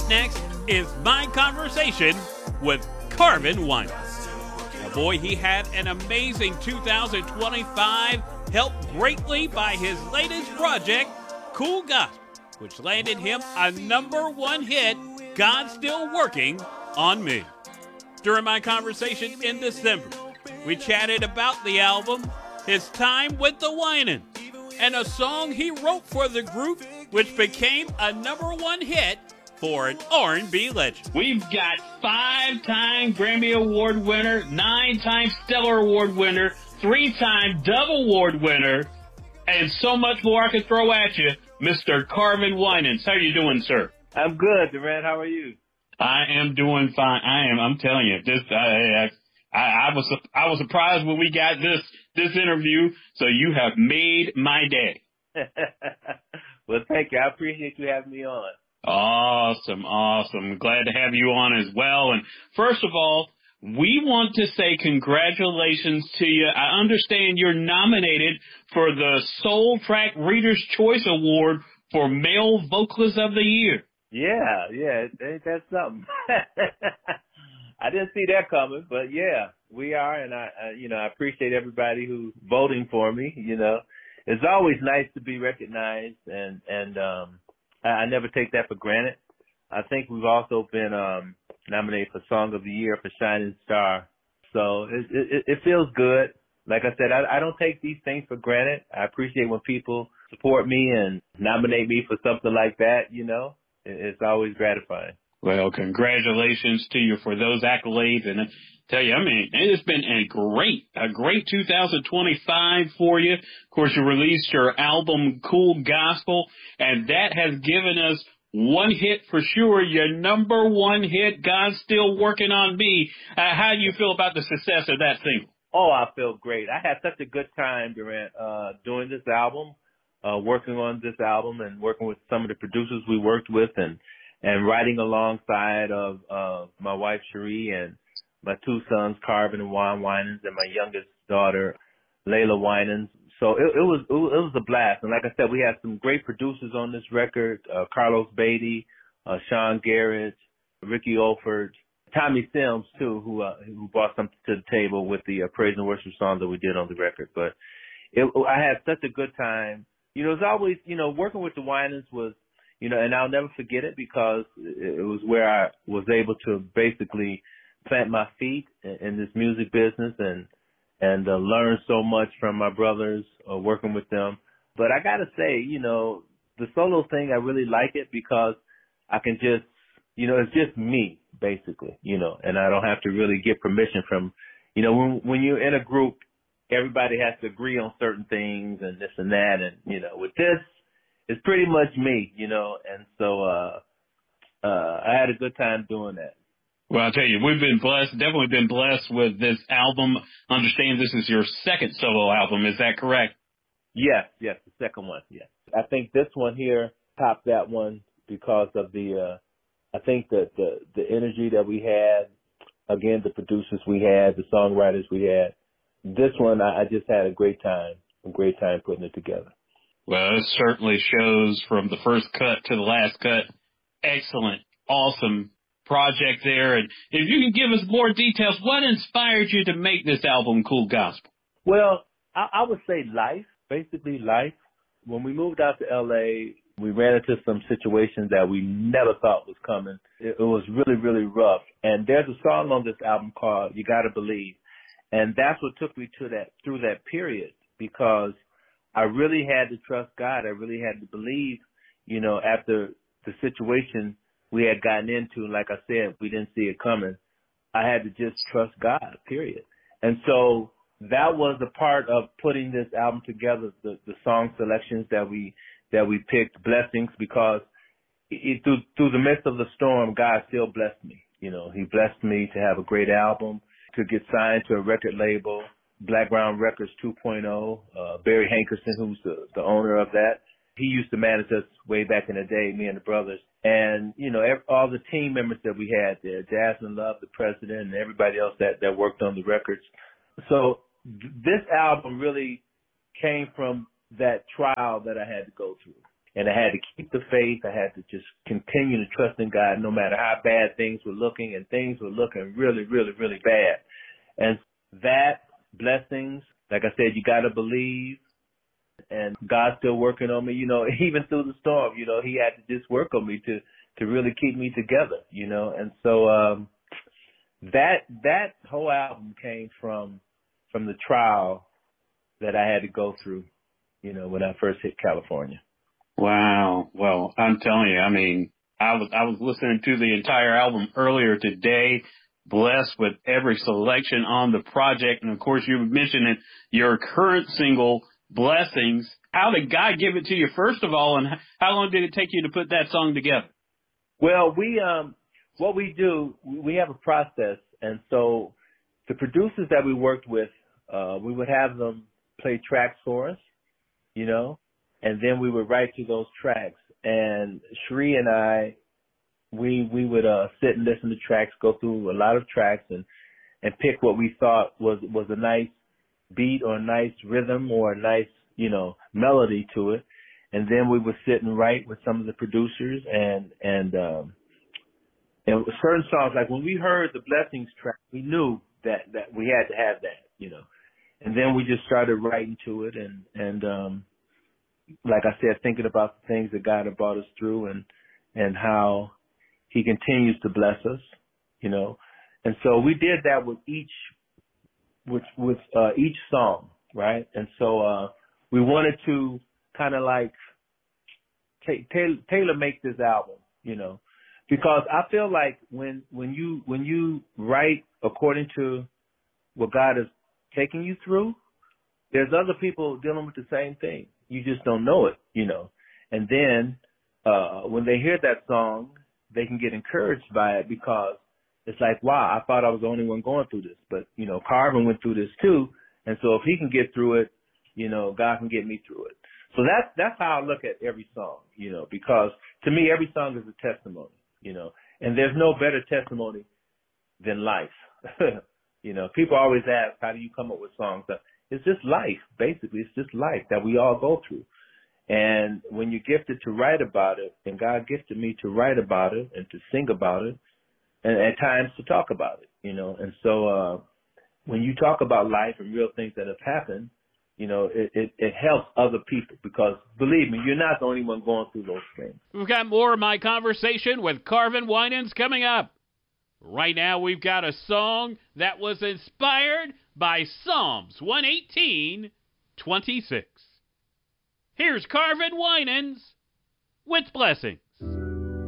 next is my conversation with Carvin Winans. Now, boy, he had an amazing 2025, helped greatly by his latest project, Cool Gospel, which landed him a #1 hit, God's Still Working on Me. During my conversation in December, we chatted about the album, his time with the Winans, and a song he wrote for the group, which became a #1 hit for an R&B legend. We've got 5-time Grammy Award winner, 9-time Stellar Award winner, 3-time Dove Award winner, and so much more I could throw at you, Mr. Carvin Winans. How are you doing, sir? I'm good, Durant. How are you? I am doing fine. I'm telling you, this. I was surprised when we got this interview. So you have made my day. Well, thank you. I appreciate you having me on. Awesome. Glad to have you on as well. And first of all, we want to say congratulations to you. I understand you're nominated for the Soul Track Reader's Choice Award for Male Vocalist of the Year. Yeah, ain't that something? I didn't see that coming, but yeah, we are, and I appreciate everybody who's voting for me. You know, it's always nice to be recognized, and I never take that for granted. I think we've also been nominated for Song of the Year for Shining Star, so it feels good. Like I said, I don't take these things for granted. I appreciate when people support me and nominate me for something like that. You know. It's always gratifying. Well, congratulations to you for those accolades. And I tell you, I mean, it's been a great 2025 for you. Of course, you released your album, Cool Gospel, and that has given us one hit for sure, your #1 hit, God's Still Working on Me. How do you feel about the success of that single? Oh, I feel great. I had such a good time, Durant, doing this album. Working on this album and working with some of the producers we worked with and writing alongside of my wife Cherie and my 2 sons, Carvin and Juan Winans, and my youngest daughter, Layla Winans. So it was a blast. And like I said, we had some great producers on this record, Carlos Beatty, Sean Garrett, Ricky Olford, Tommy Sims too, who brought something to the table with the praise and worship song that we did on the record. But I had such a good time. You know, it's always, working with the Winans was, and I'll never forget it because it was where I was able to basically plant my feet in this music business and learn so much from my brothers working with them. But I got to say, the solo thing, I really like it because I can just, it's just me basically, and I don't have to really get permission from, when you're in a group, everybody has to agree on certain things and this and that. And, with this, it's pretty much me, and so I had a good time doing that. Well, I'll tell you, we've been blessed, definitely been blessed with this album. Understand this is your second solo album. Is that correct? Yes, the second one, yes. I think this one here topped that one because of I think that the energy that we had, again, the producers we had, the songwriters we had. This one, I just had a great time putting it together. Well, it certainly shows from the first cut to the last cut. Excellent, awesome project there. And if you can give us more details, what inspired you to make this album, Cool Gospel? Well, I would say life, basically life. When we moved out to L.A., we ran into some situations that we never thought was coming. It was really, really rough. And there's a song on this album called You Gotta Believe. And that's what took me through that period, because I really had to trust God. I really had to believe, after the situation we had gotten into, like I said, we didn't see it coming. I had to just trust God, period. And so that was a part of putting this album together, the song selections that we picked, blessings, because through the midst of the storm, God still blessed me. He blessed me to have a great album, to get signed to a record label, Blackground Records 2.0. Barry Hankerson, who's the owner of that, he used to manage us way back in the day, me and the brothers. And, all the team members that we had there, Jasmine Love, the president, and everybody else that worked on the records. So this album really came from that trial that I had to go through. And I had to keep the faith. I had to just continue to trust in God no matter how bad things were looking, and things were looking really, really, really bad. And that, blessings, like I said, you got to believe, and God's still working on me, even through the storm, he had to just work on me to really keep me together, and so that whole album came from the trial that I had to go through, when I first hit California. Wow. Well, I'm telling you, I mean, I was listening to the entire album earlier today, blessed with every selection on the project. And of course, you mentioned it, your current single, Blessings. How did God give it to you, first of all, and how long did it take you to put that song together? Well, what we do, we have a process. And so the producers that we worked with, we would have them play tracks for us, and then we would write to those tracks. And Sheree and I, we would sit and listen to tracks, go through a lot of tracks, and pick what we thought was a nice beat or a nice rhythm or a nice, melody to it. And then we would sit and write with some of the producers and certain songs, like when we heard the Blessings track, we knew that we had to have that, And then we just started writing to it and like I said, thinking about the things that God had brought us through and how he continues to bless us, And so we did that with each song, right? And so we wanted to kind of like tailor make this album, because I feel like when you write according to what God is taking you through, there's other people dealing with the same thing. You just don't know it, And then when they hear that song, they can get encouraged by it, because it's like, wow, I thought I was the only one going through this. But, Carvin went through this too. And so if he can get through it, God can get me through it. So that's how I look at every song, because to me, every song is a testimony, and there's no better testimony than life. People always ask, how do you come up with songs? It's just life, basically. It's just life that we all go through. And when you're gifted to write about it, and God gifted me to write about it and to sing about it, and at times to talk about it, And so when you talk about life and real things that have happened, it helps other people, because believe me, you're not the only one going through those things. We've got more of my conversation with Carvin Winans coming up. Right now, we've got a song that was inspired by Psalms 118:26. Here's Carvin Winans with Blessings.